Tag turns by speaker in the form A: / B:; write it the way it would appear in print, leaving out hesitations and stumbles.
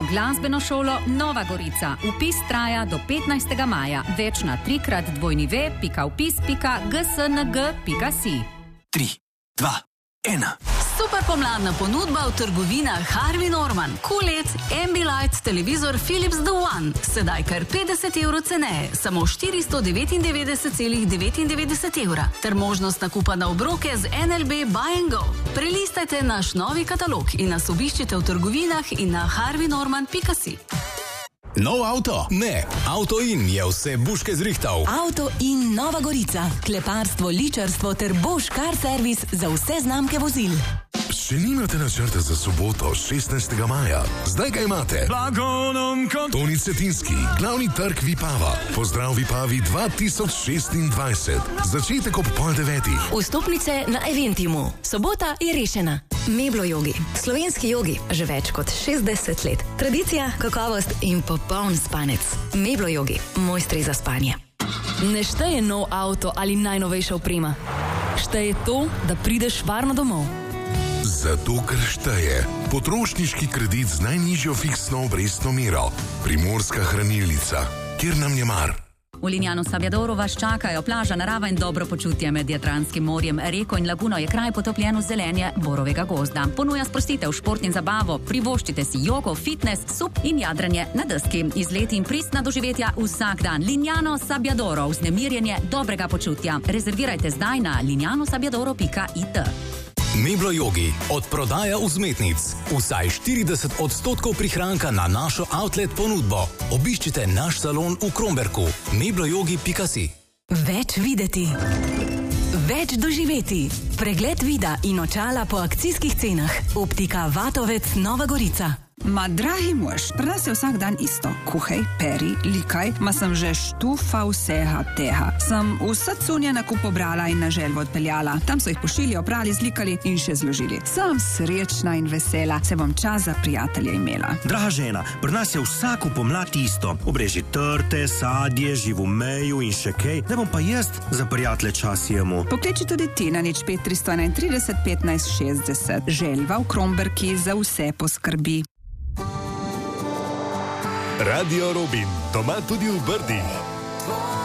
A: Glasbeno šolo Nova Gorica. Vpis traja do 15. maja. Več na www.vpis.gsng.si.
B: 3, 2, 1.
C: Super pomladna ponudba v trgovinah Harvey Norman. QLED, Ambilight, televizor Philips The One. Sedaj kar 50 evrov ceneje, samo 499,99 evra. Ter možnost nakupa na obroke z NLB Buy and Go. Prelistajte naš novi katalog in nas obiščite v trgovinah in na harveynorman.si.
D: Nov avto? Ne. Avto-in je vse buške zrihtal.
E: Avto-in Nova Gorica. Kleparstvo, ličarstvo ter Bosch Car Service za vse znamke vozil.
F: Še nimate načrta za soboto, 16. maja? Zdaj ga imate. Toni Cetinski, glavni trg Vipava. Pozdrav Vipavi 2026. Začetek ob 8:30.
E: Vstopnice na Eventimu. Sobota je rešena. Meblo jogi. Slovenski jogi. Že več kot 60 let. Tradicija, kakovost in popoln spanec. Meblo jogi. Mojstri za spanje. Ne šteje nov avto ali najnovejša oprema. Šteje to, da prideš varno domov.
F: Zato, ker šteje. Potrošniški kredit z najnižjo fiksno obrestno mero. Primorska hranilnica. Kjer nam je mar?
A: V Lignano Sabbiadoru vas čakajo plaža, narava in dobro počutje med Jadranskim morjem. Reko in laguno je kraj potopljen v zelenje borovega gozda. Ponuja sprostitev, šport in zabavo, privoščite si jogo, fitness, sup in jadranje na deski. Izleti in pristna doživetja vsak dan. Lignano Sabbiadoro, vznemirjenje dobrega počutja. Rezervirajte zdaj na lignanosabiadoro.it.
D: Meblo jogi. Od prodaja vzmetnic. Vsaj 40% prihranka na našo outlet ponudbo. Obiščite naš salon v Kromberku. meblojogi.si.
E: Več videti. Več doživeti. Pregled vida in očala po akcijskih cenah. Optika Vatovec Nova Gorica.
G: Ma, dragi mož, pri nas je vsak dan isto. Kuhaj, peri, likaj, ma sem že štufa vsega tega. Sem vse cunje nakup pobrala in na želvo odpeljala. Tam so jih pošili, oprali, zlikali in še zložili. Sem srečna in vesela, se bom čas za prijatelje imela.
H: Draga žena, pri nas je vsako pomlad isto. Obreži trte, sadje, živomeju in še kaj. Da bom pa jaz za prijatelje čas jemu.
G: Pokliči tudi ti na 05 331 15 60. Želva v Kromberki za vse poskrbi.
I: Radio Robin, doma tudi v Brdih.